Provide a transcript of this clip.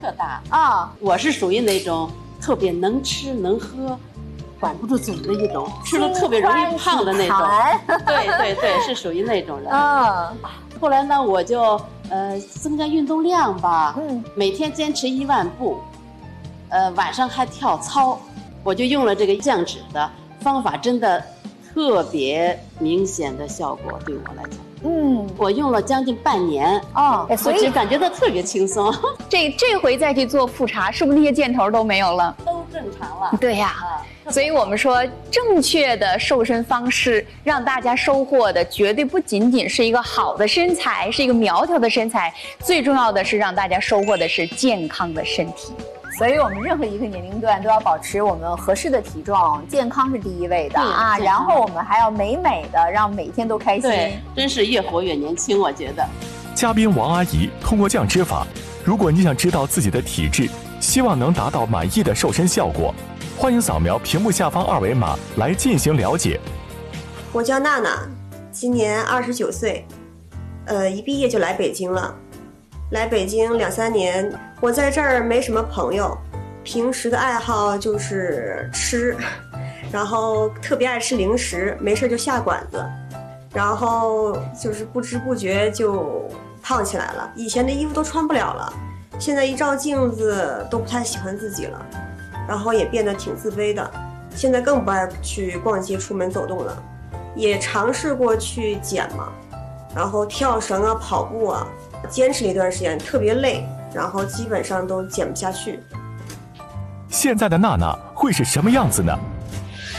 特大啊。 我是属于那种特别能吃能喝，管不住嘴的一种，吃了特别容易胖的那种。对，是属于那种人。后来呢，我就增加运动量吧，每天坚持1万步，晚上还跳操。我就用了这个降脂的方法，真的特别明显的效果，对我来讲。我用了将近半年所以感觉到特别轻松。 这回再去做复查，是不是那些箭头都没有了？ 都正常了。 对呀，所以我们说正确的瘦身方式，让大家收获的绝对不仅仅是一个好的身材，是一个苗条的身材，最重要的是让大家收获的是健康的身体。 所以我们任何一个年龄段都要保持我们合适的体重，健康是第一位的啊。然后我们还要美美的，让每天都开心。 对，真是越活越年轻，我觉得。 嘉宾王阿姨通过降脂法，如果你想知道自己的体质，希望能达到满意的瘦身效果，欢迎扫描屏幕下方2维码来进行了解。 我叫娜娜，今年29岁，一毕业就来北京了。来北京2、3年，我在这儿没什么朋友，平时的爱好就是吃，然后特别爱吃零食，没事就下馆子，然后就是不知不觉就胖起来了。以前的衣服都穿不了了，现在一照镜子都不太喜欢自己了，然后也变得挺自卑的。现在更不爱去逛街、出门走动了，也尝试过去减嘛，然后跳绳啊、跑步啊。坚持了一段时间，特别累，然后基本上都减不下去。 现在的娜娜会是什么样子呢？